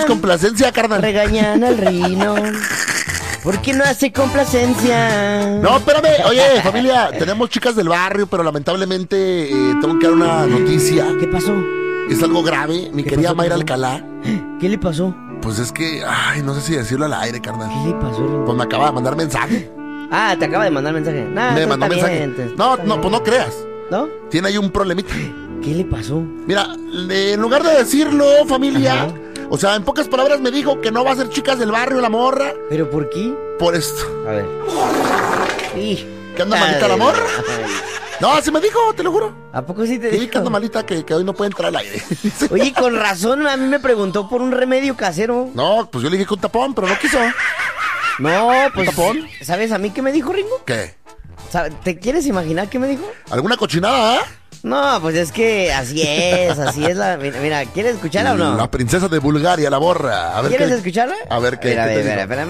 es complacencia, carnal. Regañan al Rino. ¿Por qué no hace complacencia? No, espérame. Oye, familia, tenemos chicas del barrio, pero lamentablemente tengo que dar una noticia. ¿Qué pasó? Es algo grave. Mi querida Mayra Alcalá. ¿Qué le pasó? Pues es que, no sé si decirlo al aire, carnal. ¿Qué le pasó, Rino? Pues me acaba de mandar mensaje. Ah, te acaba de mandar mensaje. Nah, Me mandó mensaje. No, pues no creas. ¿No? Tiene ahí un problemita. ¿Qué le pasó? Mira, en lugar de decirlo, familia, Ajá. o sea, en pocas palabras me dijo que no va a ser chicas del barrio la morra. ¿Pero por qué? Por esto. A ver. ¿Que anda malita la morra? No, así me dijo, te lo juro. ¿A poco sí te Sí, dijo? que anda malita, que hoy no puede entrar al aire. Oye, con razón, a mí me preguntó por un remedio casero. No, pues yo le dije un tapón, pero no quiso. No, pues... ¿Tapón? ¿Sabes a mí qué me dijo, Ringo? ¿Qué? ¿Te quieres imaginar qué me dijo? ¿Alguna cochinada, No, pues es que así es la... Mira, ¿quieres escucharla o no? La princesa de Bulgaria, la borra. A ver ¿Quieres qué... escucharla? A ver qué... Mira, ¿qué te espérame. dijo?